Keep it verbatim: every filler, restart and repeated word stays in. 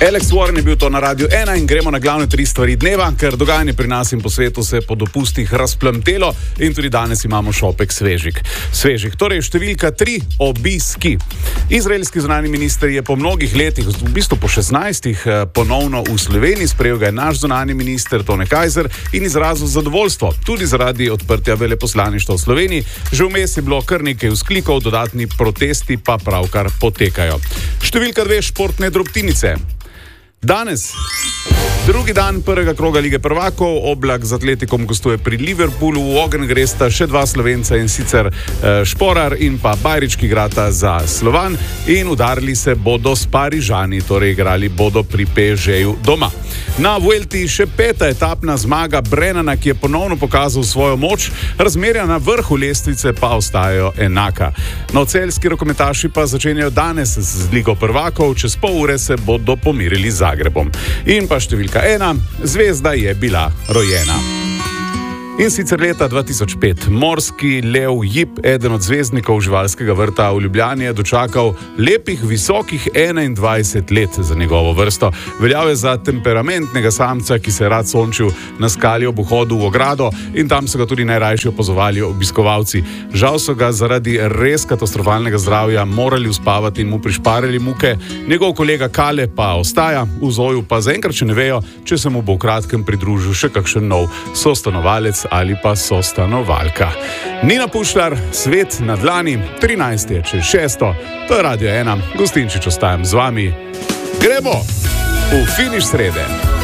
Alex Warren je bil to na Radiu ena in gremo na glavne tri stvari dneva, ker dogajanje pri nas in po svetu se je po dopustih razplamtelo in tudi danes imamo šopek svežih. Svežih. Torej, številka tri, obiski. Izraelski zunanji minister je po mnogih letih, v bistvu po šestnajstih, ponovno v Sloveniji, sprejel ga je naš zunanji minister Tone Kajzer in izrazil zadovoljstvo, tudi zaradi odprtja veleposlaništva v Sloveniji. Že vmes je bilo kar nekaj vzklikov, dodatni protesti pa pravkar potekajo. Številka dve, športne drobtinice. Danes, drugi dan prvega kroga Lige prvakov, Oblak z Atletikom gostuje pri Liverpoolu, v ogenj gresta še dva Slovenca in sicer eh, Šporar in pa Bajrič, ki igrata za Slovan in udarili se bodo s Parižani, torej igrali bodo pri P S G-ju doma. Na Vuelti še peta etapna zmaga Brennana, ki je ponovno pokazal svojo moč, razmerja na vrhu lestvice pa ostajajo enaka. No, celjski rokometaši pa začenjajo danes z Ligo prvakov, čez pol ure se bodo pomirili z Zagrebom. In pa številka ena, zvezda je bila rojena. In sicer leta dva tisoč pet. Morski lev Jip, eden od zvezdnikov živalskega vrta v Ljubljani, je dočakal lepih, visokih enaindvajset let za njegovo vrsto. Veljal je za temperamentnega samca, ki se je rad sončil na skali ob vhodu v ogrado in tam so ga tudi najrajši opazovali obiskovalci. Žal so ga zaradi res katastrofalnega zdravja morali uspavati in mu prišparili muke. Njegov kolega Kale pa ostaja, v zoju pa zaenkrat še ne vejo, če se mu bo v kratkem pridružil še kakšen nov sostanovalec ali pa sostanovalka. Nina Pušlar, Svet na dlani, trinajst je čez šesto, to je Radio ena, Gostinčič ostajam z vami. Gremo v finiš srede.